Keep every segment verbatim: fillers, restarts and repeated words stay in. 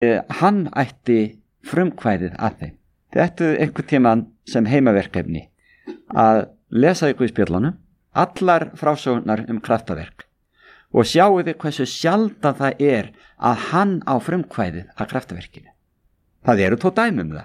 hann ætti frumkvæðið að þeim. Þetta er einhver tíman sem heimaverkefni að lesa ykkur í spjöllunum allar frásögnar um kraftaverk og sjáu þið hversu sjaldan það er að hann á frumkvæðið að kraftaverkinu. Það eru tó dæmi um það.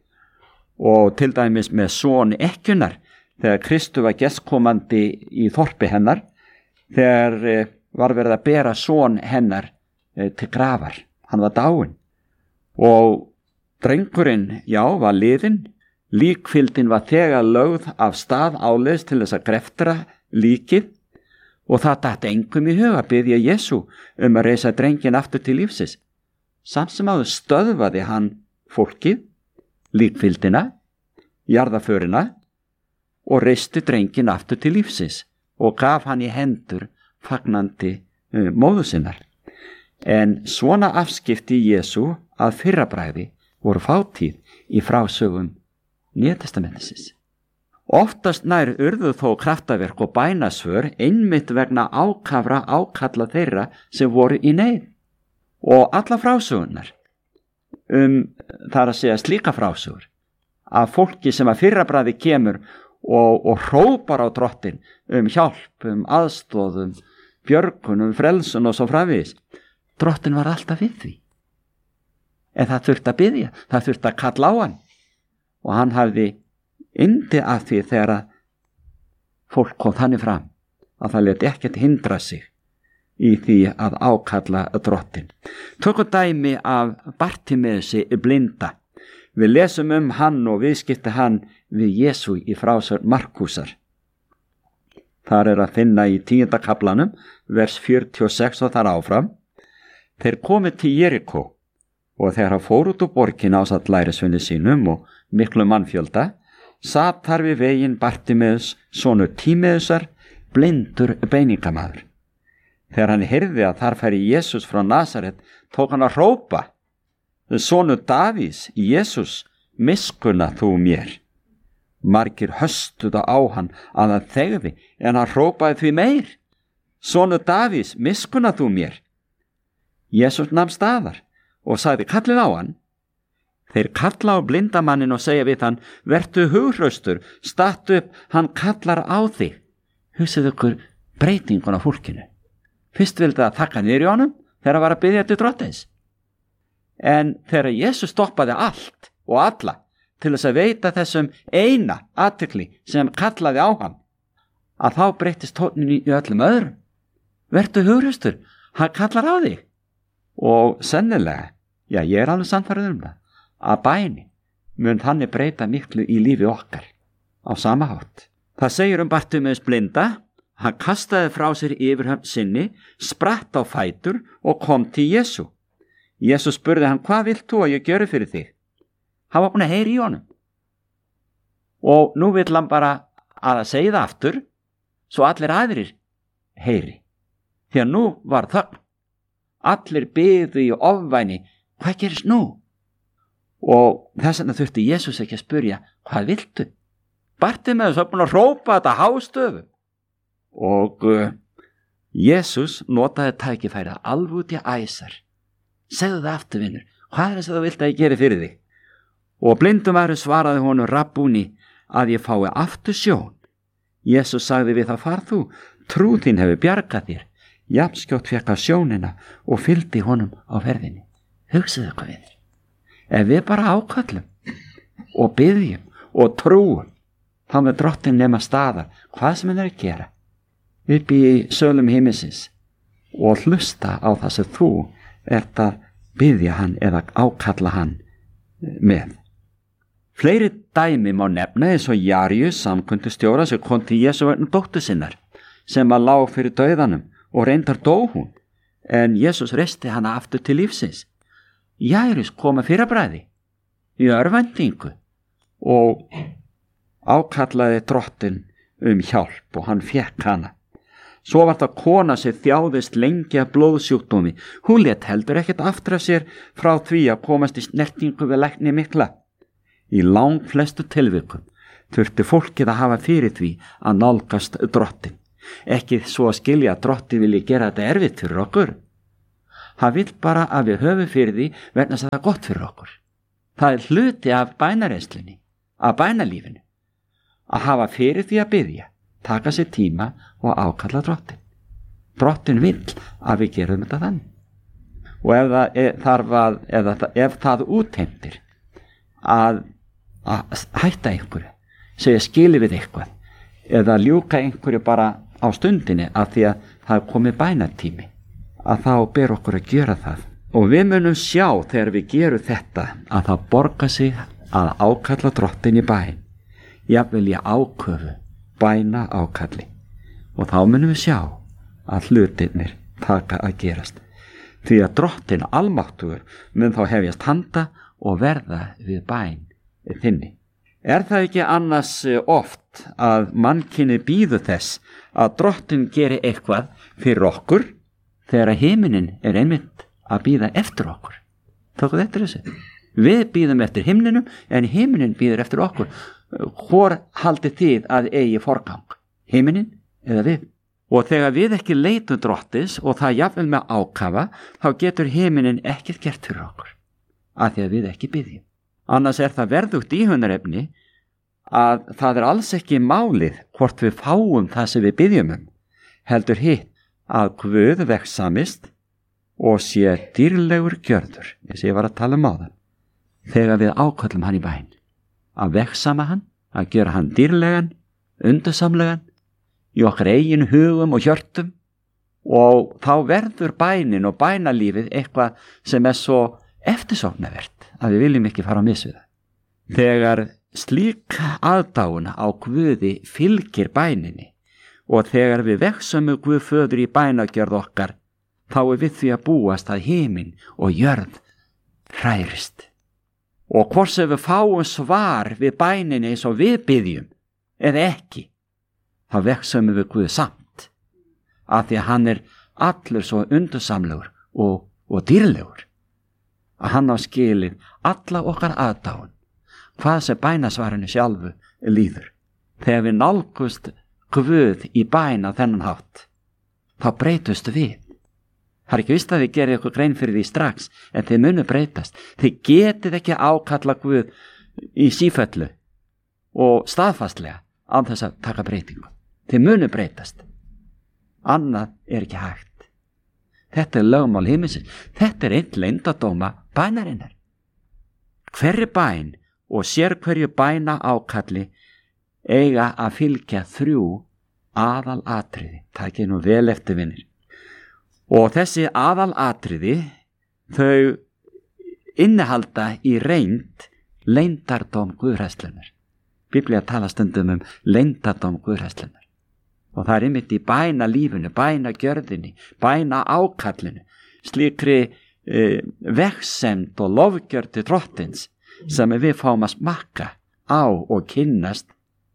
Og til dæmis með son ekkjunar, þegar Kristu var gestkomandi í þorpi hennar, þegar var verið að bera son hennar til grafar. Hann var dáinn. Og drengurinn, já, var liðinn. Líkfyldin var þegar lögð af stað áleiðis til þess að greftra líkið og það datt engum í huga að biðja Jesú um að reisa drengin aftur til lífsins. Samt sem áður stöðvaði hann fólkið, líkfyldina, jarðaförina og reisti drengin aftur til lífsins og gaf hann í hendur fagnandi uh, móður sinnar. En svona afskipti Jesú að fyrrabragði voru fátíð í frásögum Nýja testamentisins. Oftast nær urðu þó kraftaverk og bænasvör einmitt vegna ákafra ákalla þeirra sem voru í neyð. Og alla frásögunar, um, það er að segja slíka frásögur, af fólki sem að fyrrabragði kemur og, og hrópar á drottin um hjálp, um aðstoð, um björgun, um frelsun og svo framvegis. Drottin var alltaf við því. En það þurfti að biðja, það þurfti að kalla á hann. Og hann hafði yndi af því þegar að fólk kom þannig fram að það lét ekkert hindra sig í því að ákalla drottin. Tökum dæmi af Bartimeusi blinda. Við lesum um hann og viðskipti hann við Jesú í frásögn Markúsar. Þar er að finna í tíunda kaflanum, vers fjörutíu og sex og þar áfram. Þeir komið til Jerikó og þegar hann fór út úr borgina ásamt lærisveinum sínum og miklu mannfjölda, sat þar við veginn Bartimeus, sonur Tímeusar, blindur beiningamaður. Þegar hann heyrði að þar færi Jesús frá Nasaret, tók hann að hrópa: Sonur Davís, Jesús, miskunna þú mér. Margir höstuðu á hann að hann þegði, en hann hrópaði því meir: Sonur Davís, miskunna þú mér. Jesús nam staðar og sagði: kallið á hann. Þeir kalla á blindamannin og segja við hann: vertu hughraustur, stattu upp, hann kallar á þig. Hugsið ykkur breytingun á fólkinu. Fyrst vildi að þakka niður í honum þegar hann var að biðja til drottins. En þegar Jesús stoppaði allt og alla til þess að veita þessum eina athygli sem kallaði á hann, að þá breytist tóninn í öllum öðrum. Vertu hughraustur, hann kallar á þig. Og sennilega, já, ég er alveg sannfærður um það, að bæni mun þannig breyta miklu í lífi okkar á sama hátt. Það segir um Bartimeus blinda: hann kastaði frá sér yfirhöfn sinni, spratt á fætur og kom til Jesú. Jesú spurði hann: hvað vilt þú að ég gjöri fyrir þig? Hann var búin að heyra í honum. Og nú vill hann bara að það segja það aftur, svo allir aðrir heyri. Því að nú var þögn. Allir biðu í ofvæni: hvað gerist nú? Og þess vegna þurfti Jesús ekki að spyrja: hvað viltu? Bartimeus var búin að hrópa þetta hástöfu. Og uh, Jesús notaði tækifærið alveg út í æsar. Segðu það aftur, vinur, hvað er þess að þú vilt að ég geri fyrir þig? Og blindumæður svaraði honum: Rabbúni, að ég fái aftur sjón. Jesús sagði við það: far þú, trú þín hefur bjargað þér. Jafnskjótt fékk að sjónina og fylgdi honum á ferðinni. Hugsaðu hvað við. Ef við bara ákallum og biðjum og trúum, þá með drottin nema staðar hvað sem hann er að gera upp í sölum himinsins og hlusta á það sem þú ert að biðja hann eða ákalla hann með. Fleiri dæmi má nefna eins og Jaríus, samkvæmdustjóra, sem kom til Jesú vegna dóttur sinnar sem að lá fyrir dauðanum og reyndar dó hún, en Jesús reisti hana aftur til lífsins. Jaríus kom að fyrrabragði í örvæntingu og ákallaði drottin um hjálp og hann fékk hana. Svo var það kona sem þjáðist lengi af blóðsjúkdómi. Hún lét heldur ekkert aftur af sér frá því að komast í snertingu við lækni mikla. Í langflestu tilvikum þurfti fólkið að hafa fyrir því að nálgast drottin. Ekki svo að skilja að drottin vilji gera þetta erfitt fyrir okkur. Hann vill bara að við höfum fyrir því vegna þess að það er gott fyrir okkur. Það er hluti af bænareyslunni, af bænalífinu, að hafa fyrir því að biðja, taka sér tíma og ákalla drottin. Drottin vill að við gerum þetta þannig. Og ef það, er, þarf að, eða, ef það útheimtir að, að hætta einhverju, segja skili við eitthvað, eða ljúka einhverju bara á stundinni af því að það er komið bænatími, að þá ber okkur að gera það. Og við munum sjá þegar við gerum þetta að það borgar sig að ákalla drottin í bæn, jafnvel í áköfu, bæna ákalli. Og þá munum við sjá að hlutirnir taka að gerast. Því að drottin almáttugur mun þá hefjast handa og verða við bæn þinni. Er það ekki annars oft að mannkyni bíður þess að drottin geri eitthvað fyrir okkur þegar að himinin er einmitt að bíða eftir okkur? Tókuð eftir þessu? Við bíðum eftir himninum en himinin bíður eftir okkur. Hvor haldið þið að eigi forgang? Himinin eða við? Og þegar við ekki leitum drottins og það jafnvel með ákafa, þá getur himinin ekkert gert fyrir okkur, af því að við ekki biðjum. Annars er það verðugt íhugsunarefni að það er alls ekki málið hvort við fáum það sem við biðjum um, heldur hitt að Guð vegsamist og sé dýrlegur gjörður, eins og ég var að tala um áðan, þegar við áköllum hann í bæn, að vegsama hann, að gera hann dýrlegan, undursamlegan, í okkar eigin hugum og hjörtum, og þá verður bænin og bænalífið eitthvað sem er svo eftirsóknarvert að við viljum ekki fara á mis við það. Þegar slík aðdáun á Guði fylgir bæninni og þegar við vegsum Guð föður í bænagjörð okkar, þá er við því að búast að himin og jörð hrærist. Og hvort sem við fáum svar við bæninni eins og við biðjum eða ekki, þá vegsum við Guð samt, af því að hann er allur svo undursamlegur og, og dýrlegur, að hann á skilið alla okkar aðdáun, hvað sem bænasvarinu sjálfu líður. Þegar við nálgust Guð í bæn á þennan hátt, þá breytust við. Það er ekki vist að þið gerir ykkur grein fyrir því strax, en þið munu breytast. Þið getið ekki ákalla Guð í sífellu og staðfastlega án þess að taka breytingu. Þið munu breytast. Annað er ekki hægt. Þetta er lögmál himinsins. Þetta er einn leyndardóma bænarinnar. Hverri bæn og sér hverju bæna ákalli eiga að fylgja þrjú aðal atriði. Takið nú vel eftir, vinir. Og þessi aðal atriði, þau innihalda í reynd leyndardóm Guðhræðslunnar. Biblía tala stundum um leyndardóm Guðhræðslunnar. Og það er einmitt í bæna lífinu, bæna gjörðinni, bæna ákallinu, slíkri e, vegsemd og lofgjörð til drottins sem við fáum að smakka á og kynnast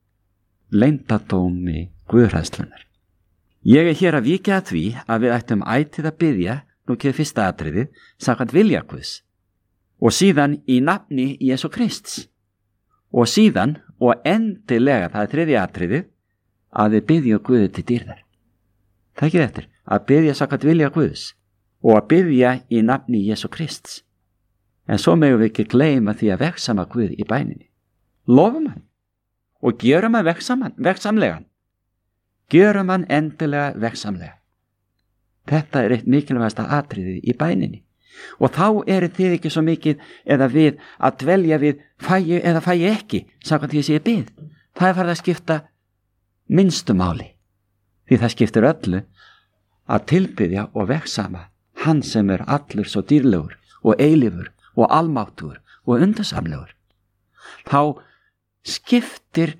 leyndardómi Guðhræðslunnar. Ég er hér að víkja að því að við ættum ætíð að biðja, nú kemur fyrsta atriðið, samkvæmt vilja Guðs, og síðan í nafni Jesú Krists, og síðan og endilega, það er þriðja atriðið, að við biðjum Guði til dýrðar. Það ekki eftir, að biðja samkvæmt vilja Guðs og að biðja í nafni Jesú Krists. En svo megum við ekki gleyma því að vegsama Guð í bæninni. Lofum hann og gjörum hann vegsaman, vegsamlegan. Gjörum hann endilega vegsamlega. Þetta er eitt mikilvægasta atriðið í bæninni. Og þá eru þið ekki svo mikið eða við að dvelja við fæi eða fæi ekki, samkvæmt því að ég bið. Það er farið að skipta minnstu máli, því það skiptir öllu að tilbiðja og vegsama hann sem er allur svo dýrlegur og eilífur og almáttugur og undursamlegur. Þá skiptir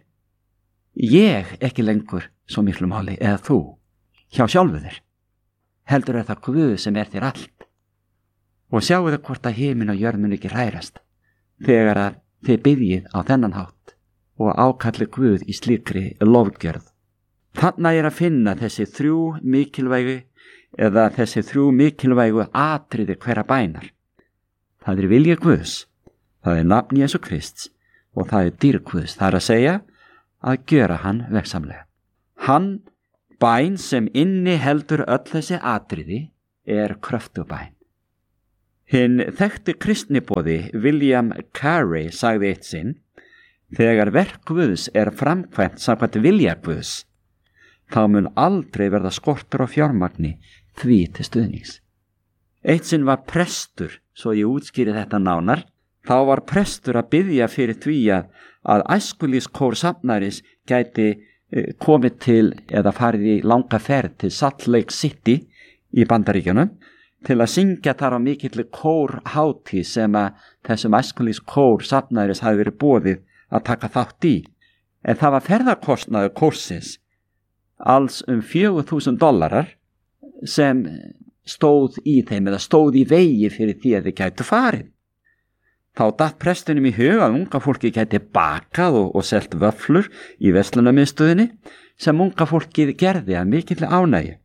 ég ekki lengur svo miklu máli eða þú hjá sjálfu þér, heldur er það Guð sem er þér allt. Og sjáu þið hvort að himin og jörð mun ekki hrærast þegar að þið biðjið á þennan hátt og ákalli Guð í slíkri lofgjörð. Þarna er að finna þessi þrjú mikilvægu eða þessi þrjú mikilvægu atriði hverra bænar. Það er vilja Guðs, það er nafn Jesú Krists og það er dýrð Guðs. Það er að segja að gjöra hann vegsamlega. Hann bæn sem inni heldur öll þessi atriði er kröftug bæn. Hinn þekkti kristniboði William Carey sagði eitt sinn: þegar verk Guðs er framkvæmt samkvæmt vilja Guðs, þá mun aldrei verða skortur á fjármagni því til stuðnings. Eitt sinn var prestur, svo ég útskýri þetta nánar, þá var prestur að biðja fyrir því að, að æskulýðskór safnaris gæti eh, komið til eða farið í langa ferð til Salt Lake City í Bandaríkjunum til að syngja þar á mikilli kórhátíð sem að þessum æskulýðskór safnaris hafi verið boðið að taka þátt í. En það var ferðarkostnaður kórsins alls um fjögur þúsund dollarar sem stóð í þeim eða stóð í vegi fyrir því að þið gætu farið. Þá datt prestinum í hug að unga fólki gæti bakað og, og selt vöflur í verslunarmiðstöðinni sem unga fólkið gerði að mikilli ánægju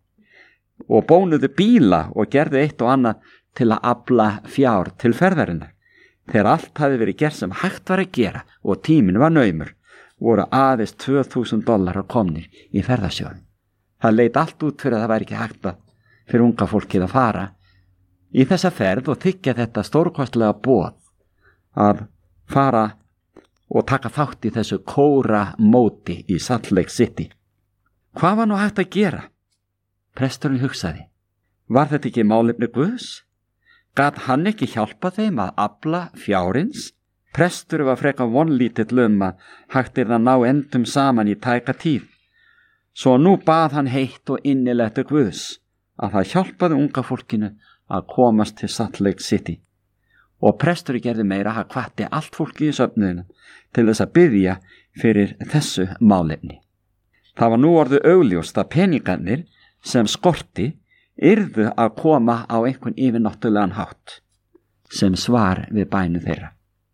og bónuðu bíla og gerði eitt og annað til að afla fjár til ferðarinnar. Þegar allt hafi verið gert sem hægt var að gera og tíminn var naumur, voru aðeins tvö þúsund dollarar komnir í ferðasjóðin. Það leit allt út fyrir að það væri ekki hægt að fyrir unga fólkið að fara í þessa ferð og þykja þetta stórkostlega boð að fara og taka þátt í þessu kóra móti í Salt Lake City. Hvað var nú hægt að gera? Presturinn hugsaði: var þetta ekki málefni Guðs? Gat hann ekki hjálpa þeim að afla fjárins? Prestur var frekar vonlítill um að hægt er að ná endum saman í tæka tíð. Svo nú bað hann heitt og innilegt til Guðs að það hjálpaði unga fólkinu að komast til Salt Lake City. Og presturinn gerði meira að hvatti allt fólki í söfnuðinu til þess að biðja fyrir þessu málefni. Það var nú orðið augljóst að peningarnir sem skorti yrðu að koma á einhvern yfirnáttúrulegan hátt sem svar við bænu þeirra.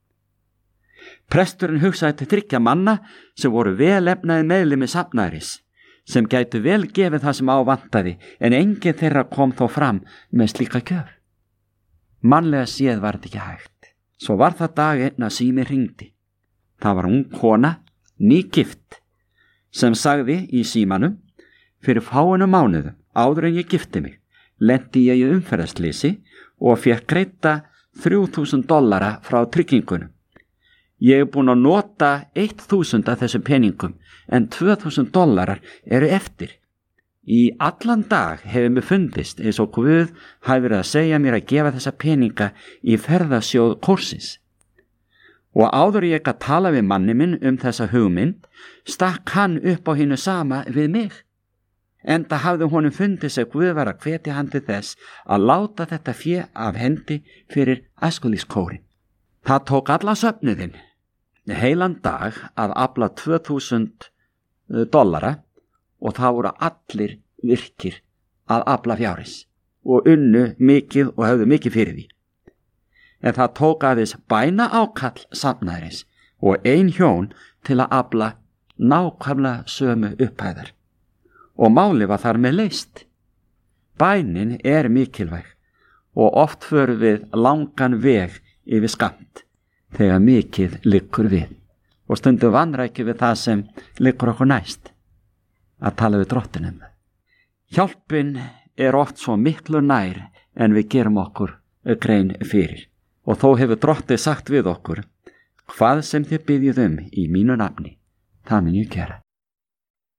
Presturinn hugsaði til þriggja manna sem voru velefnaði meðlimi safnaðarins sem gætu vel gefið það sem á vantaði, en enginn þeirra kom þó fram með slíka gjöf. Mannlega séð var þetta ekki hægt. Svo var það dag einn að sími hringdi. Það var ung kona, nýgift, sem sagði í símanum: fyrir fáinu mánuðum áður en ég gifti mig, lenti ég í umferðarsleysi og fékk greidda þrjú þúsund dollara frá tryggingunum. Ég er búin að nota eitt þúsund af þessum peningum, en tvö þúsund dollarar eru eftir. Í allan dag hefur mér fundist eins og Guð hafi verið að segja mér að gefa þessa peninga í ferðasjóð kórsins. Og áður ég að tala við manni minn um þessa hugmynd, stakk hann upp á hinu sama við mig. Enda hafði honum fundist að Guð var að hvetja hann til þess að láta þetta fé af hendi fyrir æskulýðskórin. Það tók allan söfnuðinn heilan dag að afla tvö þúsund dollara og það voru allir virkir að afla fjárins og unnu mikið og höfðu mikið fyrir því. En það tók aðeins bæna ákall safnaðarins og ein hjón til að afla nákvæmlega sömu upphæðar. Og máli var þar með leyst. Bænin er mikilvæg og oft förum við langan veg yfir skammt þegar mikið liggur við og stundum vanrækju við það sem liggur okkur næst, að tala við drottinum. Hjálpin er oft svo miklu nær en við gerum okkur grein fyrir, og þó hefur drottið sagt við okkur: hvað sem þið biðjið um í mínu nafni, það mun ég gera.